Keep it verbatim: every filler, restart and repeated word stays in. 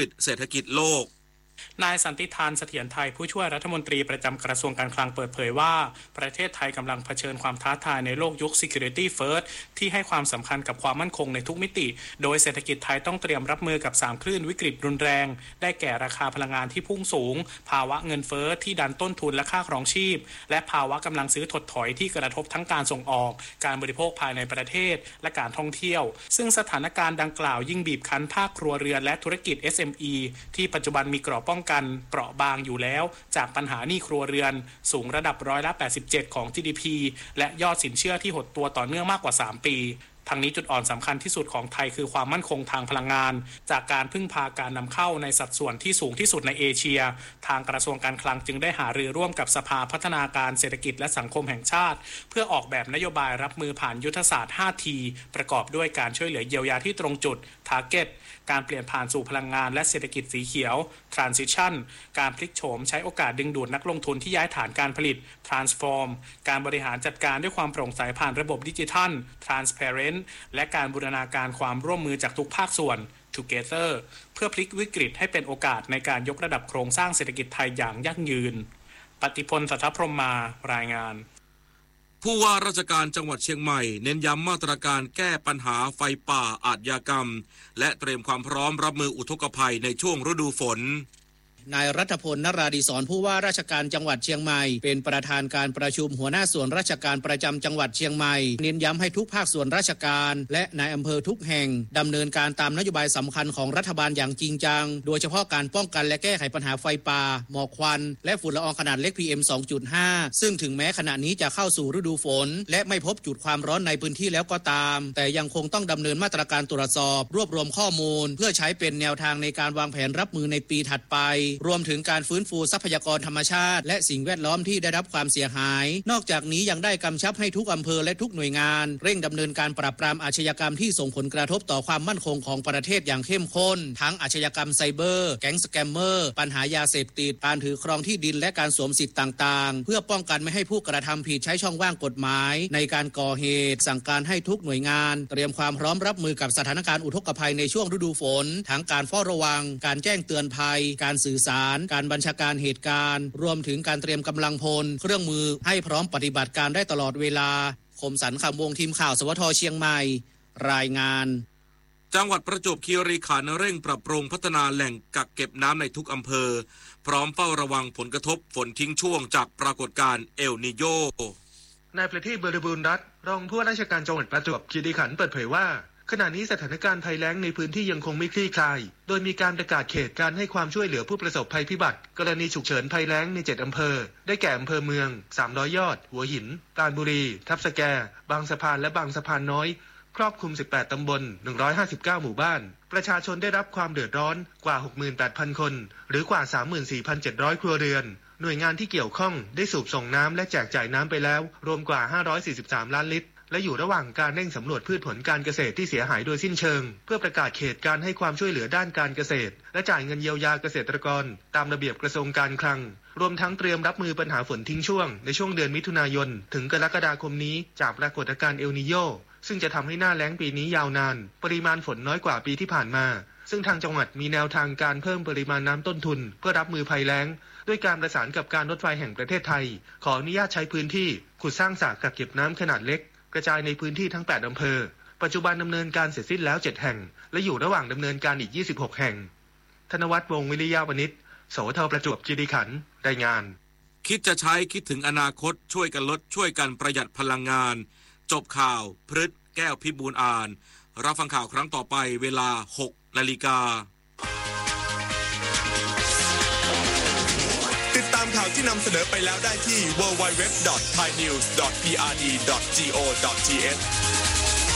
เศรษฐกิจโลกนายสันติธานเสถียรไทยผู้ช่วยรัฐมนตรีประจำกระทรวงการคลังเปิดเผยว่าประเทศไทยกำลังเผชิญความท้าทายในโลกยุค Security First ที่ให้ความสำคัญกับความมั่นคงในทุกมิติโดยเศรษฐกิจไทยต้องเตรียมรับมือกับสามคลื่นวิกฤตรุนแรงได้แก่ราคาพลังงานที่พุ่งสูงภาวะเงินเฟ้อที่ดันต้นทุนและค่าครองชีพและภาวะกำลังซื้อถดถอยที่กระทบทั้งการส่งออกการบริโภคภายในประเทศและการท่องเที่ยวซึ่งสถานการณ์ดังกล่าวยิ่งบีบคั้นภาคครัวเรือนและธุรกิจ เอส เอ็ม อี ที่ปัจจุบันมีเกราะป้องกันเปราะบางอยู่แล้วจากปัญหาหนี้ครัวเรือนสูงระดับร้อยละแปดสิบเจ็ดของ จี ดี พี และยอดสินเชื่อที่หดตัวต่อเนื่องมากกว่าสามปีทั้งนี้จุดอ่อนสำคัญที่สุดของไทยคือความมั่นคงทางพลังงานจากการพึ่งพาการนำเข้าในสัดส่วนที่สูงที่สุดในเอเชียทางกระทรวงการคลังจึงได้หารือร่วมกับสภาพัฒนาการเศรษฐกิจและสังคมแห่งชาติเพื่อออกแบบนโยบายรับมือผ่านยุทธศาสตร์ ห้า ที ประกอบด้วยการช่วยเหลือเยียวยาที่ตรงจุด Target การเปลี่ยนผ่านสู่พลังงานและเศรษฐกิจสีเขียว Transition การพลิกโฉมใช้โอกาสดึงดูดนักลงทุนที่ย้ายฐานการผลิต Transform การบริหารจัดการด้วยความโปร่งใสผ่านระบบดิจิทัล Transparent และการบูรณาการความร่วมมือจากทุกภาคส่วน Together เพื่อพลิกวิกฤตให้เป็นโอกาสในการยกระดับโครงสร้างเศรษฐกิจไทยอย่างยั่งยืนปฏิพล สัทธพรหมารายงานผู้ว่าราชการจังหวัดเชียงใหม่เน้นย้ำมาตรการแก้ปัญหาไฟป่าอาชญากรรมและเตรียมความพร้อมรับมืออุทกภัยในช่วงฤดูฝนนายรัฐพล นราดิศรผู้ว่าราชการจังหวัดเชียงใหม่เป็นประธานการประชุมหัวหน้าส่วนราชการประจำจังหวัดเชียงใหม่เน้นย้ำให้ทุกภาคส่วนราชการและนายอำเภอทุกแห่งดำเนินการตามนโยบายสำคัญของรัฐบาลอย่างจริงจังโดยเฉพาะการป้องกันและแก้ไขปัญหาไฟป่าหมอกควันและฝุ่นละอองขนาดเล็ก พี เอ็ม สองจุดห้า ซึ่งถึงแม้ขณะนี้จะเข้าสู่ฤดูฝนและไม่พบจุดความร้อนในพื้นที่แล้วก็ตามแต่ยังคงต้องดำเนินมาตรการตรวจสอบรวบรวมข้อมูลเพื่อใช้เป็นแนวทางในการวางแผนรับมือในปีถัดไปรวมถึงการฟื้นฟูทรัพยากรธรรมชาติและสิ่งแวดล้อมที่ได้รับความเสียหายนอกจากนี้ยังได้กำชับให้ทุกอำเภอและทุกหน่วยงานเร่งดำเนินการปราบปรามอาชญากรรมที่ส่งผลกระทบต่อความมั่นคงของประเทศอย่างเข้มข้นทั้งอาชญากรรมไซเบอร์แก๊งสแกมเมอร์ปัญหายาเสพติดการถือครองที่ดินและการสวมสิทธิ์ต่างๆเพื่อป้องกันไม่ให้ผู้กระทำผิดใช้ช่องว่างกฎหมายในการก่อเหตุสั่งการให้ทุกหน่วยงานเตรียมความพร้อมรับมือกับสถานการณ์อุทกภัยในช่วงฤดูฝนทั้งการเฝ้าระวังการแจ้งเตือนภัยการสื่อสารการบัญชาการเหตุการณ์รวมถึงการเตรียมกำลังพลเครื่องมือให้พร้อมปฏิบัติการได้ตลอดเวลาคมสันต์ คำวงทีมข่าวสวทเชียงใหม่รายงานจังหวัดประจวบคีรีขันธ์เร่งปรับปรุงพัฒนาแหล่งกักเก็บน้ำในทุกอำเภอพร้อมเฝ้าระวังผลกระทบฝนทิ้งช่วงจากปรากฏการณ์เอลนีโญนายประทีป บริบูรณ์รัตน์รองผู้ว่าราชการจังหวัดประจวบคีรีขันธ์เปิดเผยว่าขณะนี้สถานการณ์ภัยแล้งในพื้นที่ยังคงไม่คลี่คลายโดยมีการประกาศเขตการให้ความช่วยเหลือผู้ประสบภัยพิบัติกรณีฉุกเฉินภัยแล้งในเจ็ดอำเภอได้แก่อำเภอเมืองสามร้อยยอดหัวหินปราณบุรีทับสแกบางสะพานและบางสะพานน้อยครอบคลุมสิบแปดตำบลหนึ่งร้อยห้าสิบเก้าหมู่บ้านประชาชนได้รับความเดือดร้อนกว่า หกหมื่นแปดพัน คนหรือกว่า สามหมื่นสี่พันเจ็ดร้อย ครัวเรือนหน่วยงานที่เกี่ยวข้องได้สูบส่งน้ำและแจกจ่ายน้ำไปแล้วรวมกว่าห้าร้อยสี่สิบสามล้านลิตรและอยู่ระหว่างการเร่งสำรวจพืชผลการเกษตรที่เสียหายโดยสิ้นเชิงเพื่อประกาศเขตการให้ความช่วยเหลือด้านการเกษตรและจ่ายเงินเยียวยาเกษตรกรตามระเบียบกระทรวงการคลังรวมทั้งเตรียมรับมือปัญหาฝนทิ้งช่วงในช่วงเดือนมิถุนายนถึงกรกฎาคมนี้จากปรากฏการณ์เอลนีโญซึ่งจะทำให้หน้าแล้งปีนี้ยาวนานปริมาณฝนน้อยกว่าปีที่ผ่านมาซึ่งทางจังหวัดมีแนวทางการเพิ่มปริมาณน้ำต้นทุนเพื่อรับมือภัยแล้งด้วยการประสานกับการรถไฟแห่งประเทศไทยขออนุญาตใช้พื้นที่ขุดสร้างสระกักเก็บน้ำขนาดเล็กกระจายในพื้นที่ทั้งแปดอำเภอปัจจุบันดำเนินการเสร็จสิ้นแล้วเจ็ดแห่งและอยู่ระหว่างดำเนินการอีกยี่สิบหกแห่งธนวัฒน์ วงศ์วิริยาวณิช สวทประจวบคีรีขันธ์รายงานคิดจะใช้คิดถึงอนาคตช่วยกันลดช่วยกันประหยัดพลังงานจบข่าวพฤษแก้วพิบูลอ่านรับฟังข่าวครั้งต่อไปเวลา หกนาฬิกาติดตามข่าวที่นำเสนอไปแล้วได้ที่ ดับเบิลยู ดับเบิลยู ดับเบิลยู ดอท ไทยนิวส์ ดอท พี อาร์ ดี ดอท จี โอ ดอท ที เอช